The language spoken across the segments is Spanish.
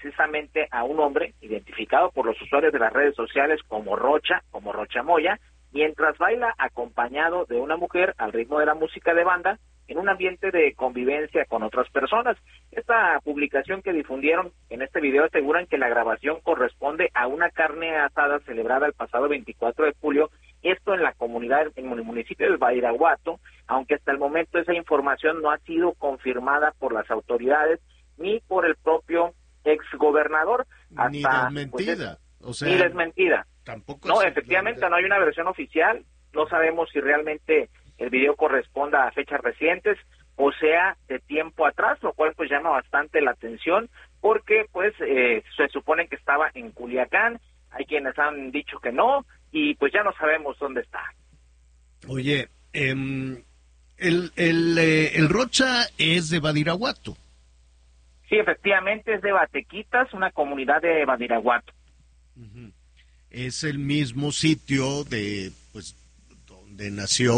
precisamente a un hombre identificado por los usuarios de las redes sociales como Rocha Moya, mientras baila acompañado de una mujer al ritmo de la música de banda en un ambiente de convivencia con otras personas. Esta publicación que difundieron en este video aseguran que la grabación corresponde a una carne asada celebrada el pasado 24 de julio, esto en la comunidad, en el municipio de Badiraguato, aunque hasta el momento esa información no ha sido confirmada por las autoridades ni por el propio exgobernador. Ni desmentida. Ni desmentida. Tampoco. No, efectivamente no hay una versión oficial, no sabemos si realmente el video corresponda a fechas recientes o sea de tiempo atrás, lo cual pues llama bastante la atención porque pues se supone que estaba en Culiacán, hay quienes han dicho que no y pues ya no sabemos dónde está. Oye, el Rocha es de Badiraguato. Sí, efectivamente es de Batequitas, una comunidad de Badiraguato. Uh-huh. Es el mismo sitio de, pues, donde nació,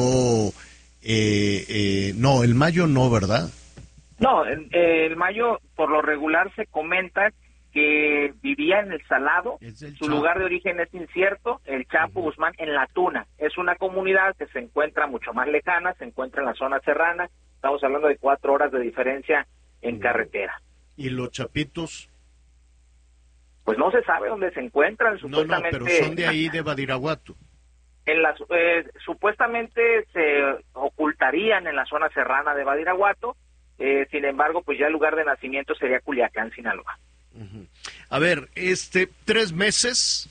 no, el Mayo no, ¿verdad? No, el Mayo por lo regular se comenta que vivía en el Salado, su lugar de origen es incierto, el Chapo uh-huh. Guzmán en La Tuna, es una comunidad que se encuentra mucho más lejana, se encuentra en la zona serrana, estamos hablando de 4 horas de diferencia en carretera. ¿Y los Chapitos? Pues no se sabe dónde se encuentran, supuestamente. No, pero son de ahí de Badiraguato. Supuestamente se ocultarían en la zona serrana de Badiraguato, sin embargo, pues ya el lugar de nacimiento sería Culiacán, Sinaloa. Uh-huh. A ver, 3 meses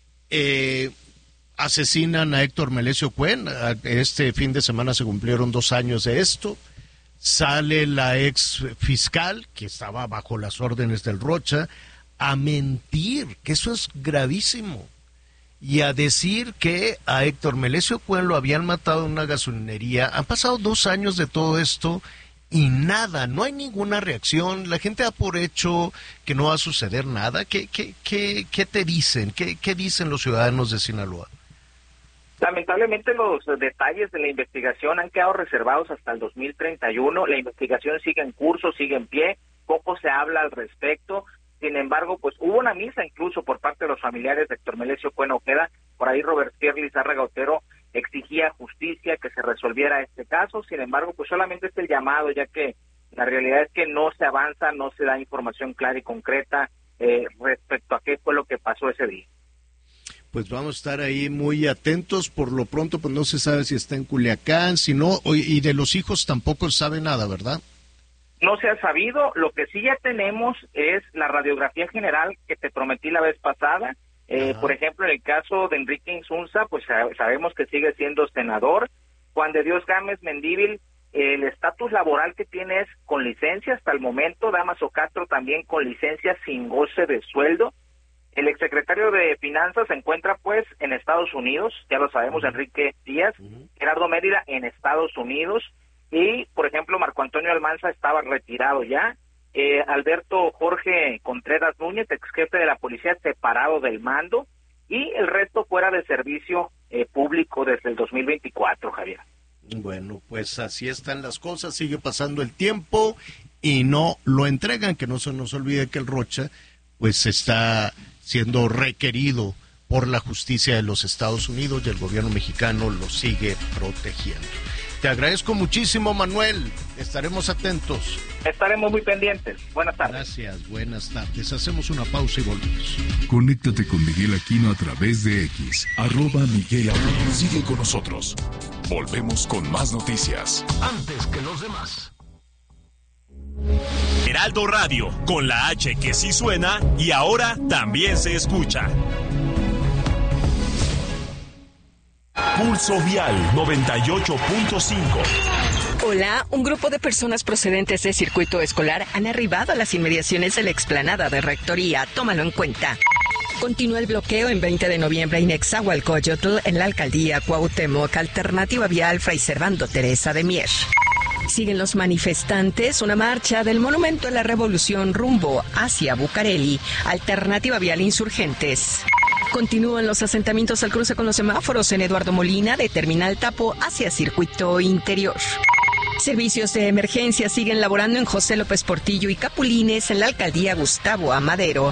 asesinan a Héctor Melesio Cuen, este fin de semana se cumplieron 2 años de esto, sale la ex fiscal, que estaba bajo las órdenes del Rocha, a mentir, que eso es gravísimo, y a decir que a Héctor Melesio Cuen lo habían matado en una gasolinería. Han pasado 2 años de todo esto y nada, no hay ninguna reacción, la gente da por hecho que no va a suceder nada. ¿Qué te dicen? ¿Qué dicen los ciudadanos de Sinaloa? Lamentablemente los detalles de la investigación han quedado reservados hasta el 2031, la investigación sigue en curso, sigue en pie, poco se habla al respecto. Sin embargo, pues hubo una misa incluso por parte de los familiares de Héctor Melesio Cuen Ojeda. Por ahí Robert Pierre Lizárraga Otero exigía justicia, que se resolviera este caso. Sin embargo, pues solamente es el llamado, ya que la realidad es que no se avanza, no se da información clara y concreta respecto a qué fue lo que pasó ese día. Pues vamos a estar ahí muy atentos. Por lo pronto, pues no se sabe si está en Culiacán, si no, y de los hijos tampoco se sabe nada, ¿verdad? No se ha sabido. Lo que sí ya tenemos es la radiografía general que te prometí la vez pasada. Por ejemplo, en el caso de Enrique Insunza, pues sabemos que sigue siendo senador. Juan de Dios Gámez Mendívil, el estatus laboral que tiene es con licencia hasta el momento. Damaso Castro también con licencia sin goce de sueldo. El exsecretario de Finanzas se encuentra pues en Estados Unidos, ya lo sabemos, Enrique Díaz. Gerardo Mérida en Estados Unidos. Y, por ejemplo, Marco Antonio Almanza estaba retirado ya. Alberto Jorge Contreras Núñez, ex jefe de la policía, separado del mando. Y el resto fuera de servicio público desde el 2024, Javier. Bueno, pues así están las cosas. Sigue pasando el tiempo y no lo entregan. Que no se nos olvide que el Rocha pues está siendo requerido por la justicia de los Estados Unidos y el gobierno mexicano lo sigue protegiendo. Te agradezco muchísimo, Manuel. Estaremos atentos. Estaremos muy pendientes. Buenas tardes. Gracias, buenas tardes. Hacemos una pausa y volvemos. Conéctate con Miguel Aquino a través de X, @Miguel Aquino. Sigue con nosotros. Volvemos con más noticias. Antes que los demás. Heraldo Radio, con la H que sí suena y ahora también se escucha. Pulso Vial 98.5. Hola, un grupo de personas procedentes de circuito escolar han arribado a las inmediaciones de la explanada de Rectoría. Tómalo en cuenta. Continúa el bloqueo en 20 de noviembre en Nezahualcóyotl, en la alcaldía Cuauhtémoc, alternativa vial Fray Servando Teresa de Mier. Siguen los manifestantes, una marcha del Monumento a la Revolución rumbo hacia Bucareli, alternativa vial Insurgentes. Continúan los asentamientos al cruce con los semáforos en Eduardo Molina, de Terminal Tapo hacia Circuito Interior. Servicios de emergencia siguen laborando en José López Portillo y Capulines en la alcaldía Gustavo Amadero.